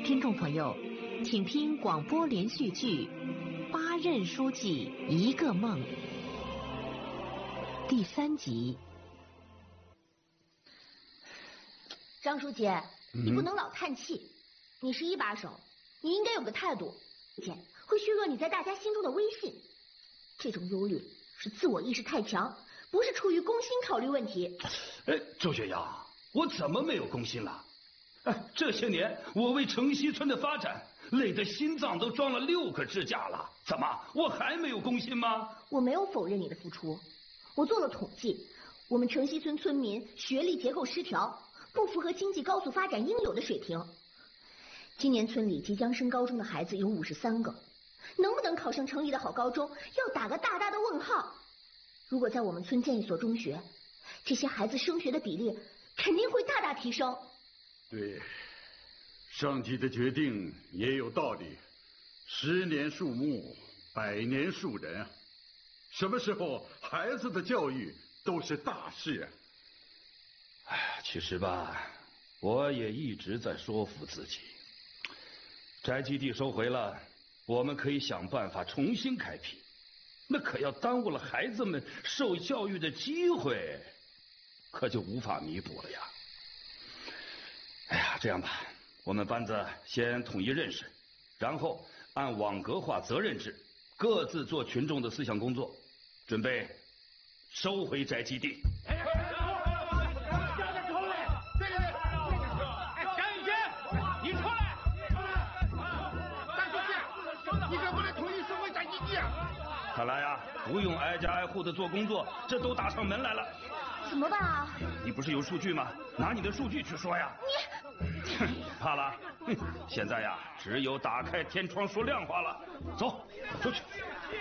听众朋友，请听广播连续剧《8任书记一个梦》第3集。 张书记，你不能老叹气，你是一把手，你应该有个态度，会削弱你在大家心中的威信。这种忧虑是自我意识太强，不是出于公心考虑问题。 周学阳，我怎么没有公心了？这些年我为城西村的发展累得心脏都装了6个支架了，怎么我还没有公心吗？ 我没有否认你的付出，我做了统计，我们城西村村民学历结构失调，不符合经济高速发展应有的水平。今年村里即将升高中的孩子有53个，能不能考上城里的好高中，要打个大大的问号。如果在我们村建一所中学，这些孩子升学的比例肯定会大大提升。 对，上级的决定也有道理，10年树木，100年树人啊。什么时候孩子的教育都是大事啊。 其实吧，我也一直在说服自己，宅基地收回了，我们可以想办法重新开辟，那可要耽误了孩子们受教育的机会，可就无法弥补了呀。这样吧，我们班子先统一认识，然后按网格化责任制，各自做群众的思想工作，准备收回宅基地。看来呀，不用挨家挨户的做工作，这都打上门来了。 怎么办啊？ 你不是有数据吗？拿你的数据去说呀。你怕了？现在呀，只有打开天窗说亮话了。走，出去。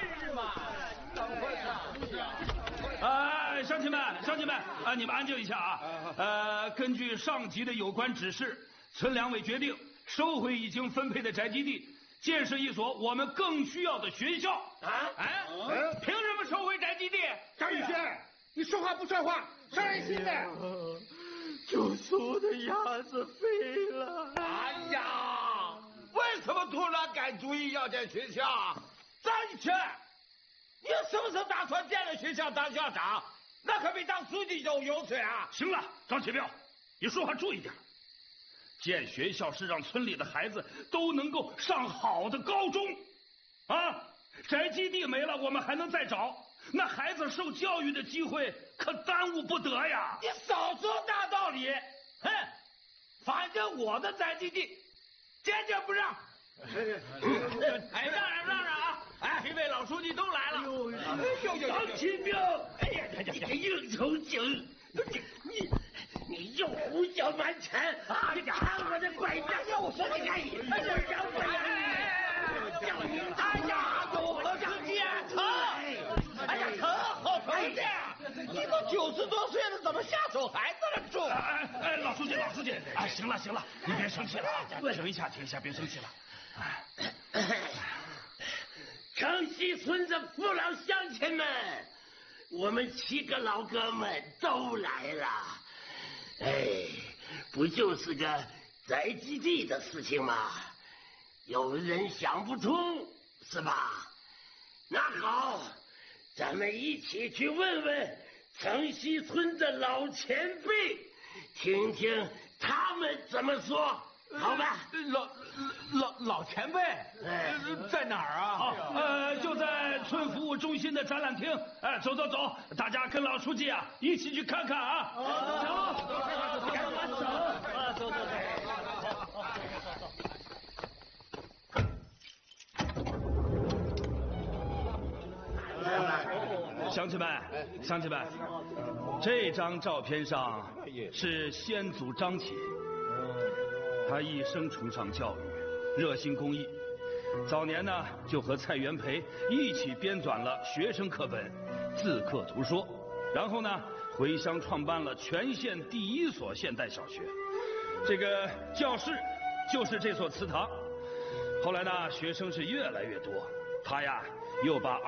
乡亲们，你们安静一下啊。根据上级的有关指示，村两委决定收回已经分配的宅基地，建设一所我们更需要的学校。凭什么收回宅基地？ 张宇轩，你说话不算话，伤人心的。 就俗的鸭子飞了。 哎呀，为什么突然改主意要建学校？张宇轩，你什么时候打算建了学校当校长？那可比当书记有油水啊！ 行了，张启彪，你说话注意点。建学校是让村里的孩子都能够上好的高中啊！宅基地没了，我们还能再找，那孩子受教育的机会可耽误不得呀！ 你少说大道理！哼，反正我的宅基地坚决不让。 让啊！几位老书记都来了。 张启彪， 你个应酬精，你又胡搅蛮缠啊！你看我的拐杖，又是你看你， 你都90多岁了，怎么下手还这么重？ 老书记，行了，你别生气了啊！停一下，别生气了。 城西村的父老乡亲们，我们7个老哥们都来了。不就是个宅基地的事情吗？有人想不出是吧？那好，咱们一起去问问城西村的老前辈，听听他们怎么说，好吧？ 老前辈，在哪儿啊？ 就在村服务中心的展览厅。走，大家跟老书记啊一起去看看啊！走。乡亲们，这张照片上是先祖张启，他一生崇尚教育，热心公益。早年呢，就和蔡元培一起编纂了学生课本《自课图说》，然后呢，回乡创办了全县第1所现代小学。这个教室就是这所祠堂。后来呢，学生是越来越多，他呀又把